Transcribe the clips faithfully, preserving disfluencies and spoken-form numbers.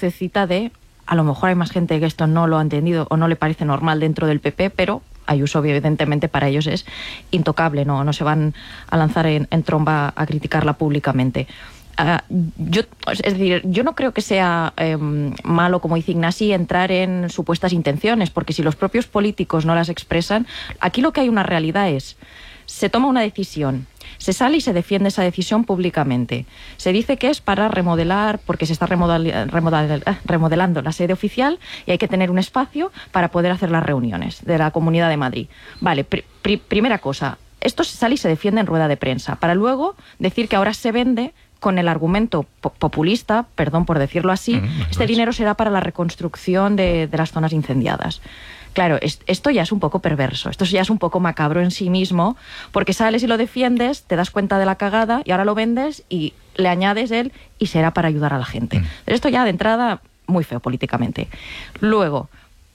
lucecita de, a lo mejor hay más gente que esto no lo ha entendido o no le parece normal dentro del P P, pero Ayuso evidentemente para ellos es intocable, no, no se van a lanzar en, en tromba a criticarla públicamente. Uh, yo, es decir, yo no creo que sea eh, malo, como dice Ignasi, entrar en supuestas intenciones, porque si los propios políticos no las expresan, aquí lo que hay una realidad es, se toma una decisión, se sale y se defiende esa decisión públicamente. Se dice que es para remodelar, porque se está remodel, remodel, remodelando la sede oficial y hay que tener un espacio para poder hacer las reuniones de la Comunidad de Madrid. Vale, pr pr primera cosa, esto se sale y se defiende en rueda de prensa, para luego decir que ahora se vende con el argumento po populista, perdón por decirlo así, mm, este dinero será para la reconstrucción de, de las zonas incendiadas. Claro, es, esto ya es un poco perverso, esto ya es un poco macabro en sí mismo, porque sales y lo defiendes, te das cuenta de la cagada y ahora lo vendes y le añades él y será para ayudar a la gente. Mm. Pero esto ya de entrada, muy feo políticamente. Luego,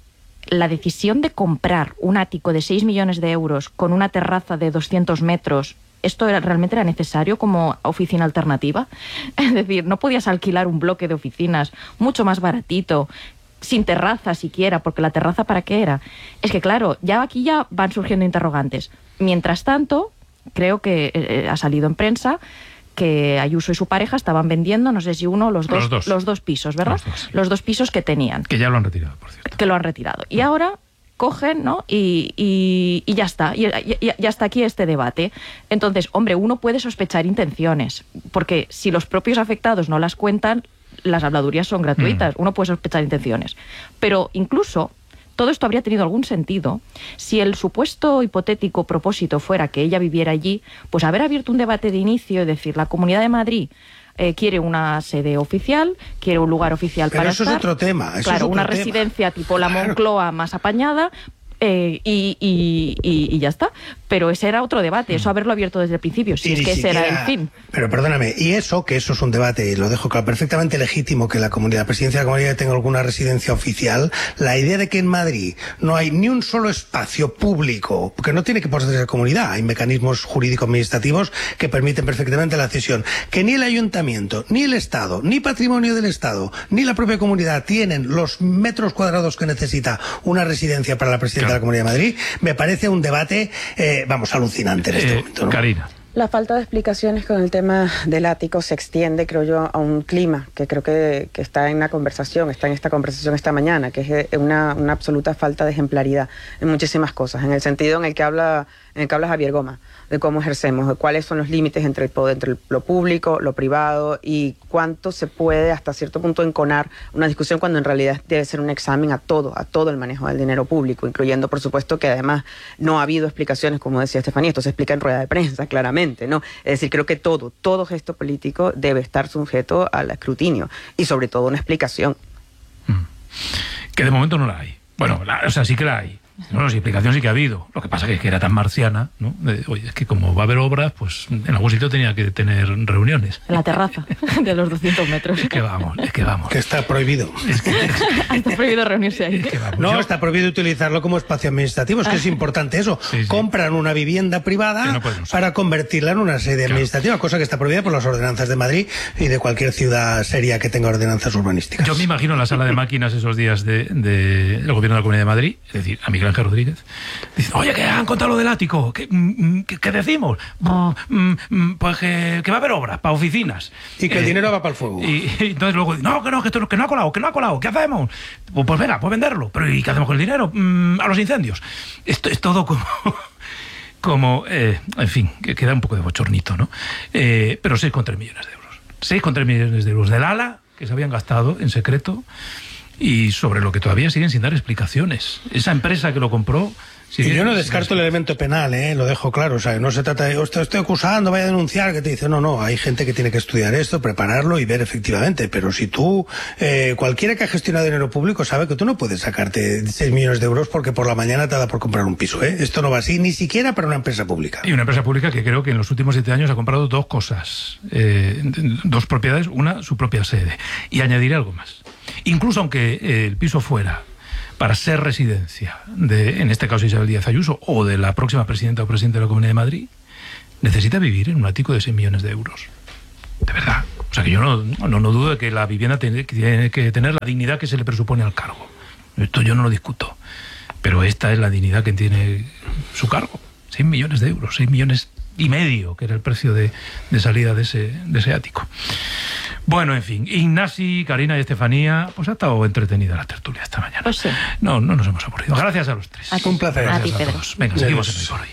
la decisión de comprar un ático de seis millones de euros con una terraza de doscientos metros, ¿esto era, realmente era necesario como oficina alternativa? Es decir, ¿no podías alquilar un bloque de oficinas mucho más baratito, sin terraza siquiera, porque la terraza ¿para qué era? Es que claro, ya aquí ya van surgiendo interrogantes. Mientras tanto, creo que eh, ha salido en prensa que Ayuso y su pareja estaban vendiendo, no sé si uno o los dos, los dos, los dos pisos, ¿verdad? Los dos, sí. Los dos pisos que tenían. Que ya lo han retirado, por cierto. Que lo han retirado. Y ahora cogen, ¿no? Y, y, y ya está, y, y, y hasta aquí este debate. Entonces, hombre, uno puede sospechar intenciones, porque si los propios afectados no las cuentan, las habladurías son gratuitas, mm. uno puede sospechar intenciones. Pero incluso todo esto habría tenido algún sentido si el supuesto hipotético propósito fuera que ella viviera allí, pues haber abierto un debate de inicio, es decir, la Comunidad de Madrid eh, quiere una sede oficial, quiere un lugar oficial Pero para eso estar. Es otro tema. Eso claro, es otro una tema. residencia tipo la Claro. Moncloa más apañada. Eh, y, y, y, y ya está. Pero ese era otro debate, eso haberlo abierto desde el principio, si Y es ni que ese siquiera- era el fin. Pero perdóname, y eso, que eso es un debate, y lo dejo claro, perfectamente legítimo que la comunidad, la presidencia de la comunidad tenga alguna residencia oficial, la idea de que en Madrid no hay ni un solo espacio público, porque no tiene que por ser comunidad, hay mecanismos jurídico-administrativos que permiten perfectamente la cesión, que ni el ayuntamiento, ni el Estado, ni patrimonio del Estado, ni la propia comunidad tienen los metros cuadrados que necesita una residencia para la presidenta Claro. de la Comunidad de Madrid, me parece un debate, eh, vamos, alucinante en este Eh, momento, ¿no? Karina. La falta de explicaciones con el tema del ático se extiende, creo yo, a un clima que creo que, que está en la conversación, está en esta conversación esta mañana, que es una, una absoluta falta de ejemplaridad en muchísimas cosas, en el sentido en el que habla, en el que habla Javier Goma, de cómo ejercemos, de cuáles son los límites entre el poder, entre lo público, lo privado, y cuánto se puede hasta cierto punto enconar una discusión cuando en realidad debe ser un examen a todo, a todo el manejo del dinero público, incluyendo, por supuesto, que además no ha habido explicaciones, como decía Estefanía, esto se explica en rueda de prensa, claramente, ¿no? Es decir, creo que todo, todo gesto político debe estar sujeto al escrutinio y sobre todo una explicación. Mm. Que de momento no la hay. Bueno, la, o sea, sí que la hay. No, no, sí, explicación sí que ha habido. Lo que pasa es que era tan marciana, ¿no? De, oye, es que como va a haber obras, pues en algún sitio tenía que tener reuniones. En la terraza de los doscientos metros. Es que vamos, es que vamos. Que está prohibido. Es que, es, Está prohibido reunirse ahí. es que vamos. No, Yo- está prohibido utilizarlo como espacio administrativo, es que es importante eso. Sí, sí. Compran una vivienda Que privada no pueden usar. para convertirla en una sede Claro. administrativa, cosa que está prohibida por las ordenanzas de Madrid y de cualquier ciudad seria que tenga ordenanzas urbanísticas. Yo me imagino en la sala de máquinas esos días del de, del gobierno de la Comunidad de Madrid, es decir, a Miguel Ángel Rodríguez, dice, oye, que han contado lo del ático, ¿qué, mm, qué- qué decimos? Ah. Mm, mm, pues que, que va a haber obras para oficinas. Y que el dinero va para el fuego. Y, y entonces luego, no, que no, que, esto, que no ha colado, que no ha colado, ¿qué hacemos? Pues, pues venga, pues venderlo. Pero ¿y qué hacemos con el dinero? Mm, a los incendios. Esto es todo como... como, eh, en fin, que queda un poco de bochornito, ¿no? Eh, pero seis coma tres millones de euros. seis coma tres millones de euros del ala que se habían gastado en secreto y sobre lo que todavía siguen sin dar explicaciones. Esa empresa que lo compró... sigue Y yo no sin descarto dar el elemento penal, ¿eh? Lo dejo claro. O sea, no se trata de, "Ostras, estoy acusando, vaya a denunciar", que te dice, no, no, hay gente que tiene que estudiar esto, prepararlo y ver efectivamente. Pero si tú, eh, cualquiera que ha gestionado dinero público sabe que tú no puedes sacarte seis millones de euros porque por la mañana te da por comprar un piso, ¿eh? Esto no va así, ni siquiera para una empresa pública. Y una empresa pública que creo que en los últimos siete años ha comprado dos cosas, eh, dos propiedades, una su propia sede. Y añadiré algo más. Incluso aunque eh, el piso fuera para ser residencia de, en este caso, Isabel Díaz Ayuso o de la próxima presidenta o presidente de la Comunidad de Madrid, necesita vivir en un ático de seis millones de euros. de verdad. O sea que yo no, no, no dudo de que la vivienda tiene, tiene que tener la dignidad que se le presupone al cargo. Esto yo no lo discuto. Pero esta es la dignidad que tiene su cargo. seis millones de euros, seis millones y medio, que era el precio de, de salida de ese, de ese ático. Bueno, en fin, Ignasi, Carina y Estefanía, pues ha estado entretenida la tertulia esta mañana. Pues sí. No, no nos hemos aburrido. Gracias a los tres. A ti. Un placer. A Gracias ti, a Pedro. todos. Venga, seguimos en Hoy por Hoy.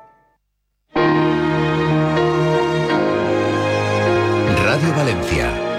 Radio Valencia.